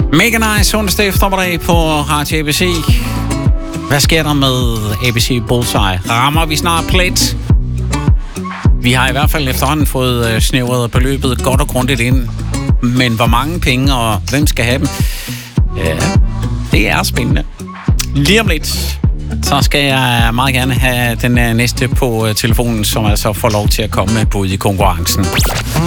Mega nice onsdag eftermiddag på Radio ABC. Hvad sker der med ABC Bullseye? Rammer vi snart plet? Vi har i hvert fald efterhånden fået snævret beløbet godt og grundigt ind. Men hvor mange penge, og hvem skal have dem? Ja, det er spændende. Lige om lidt, så skal jeg meget gerne have den næste på telefonen, som altså får lov til at komme med bud i konkurrencen.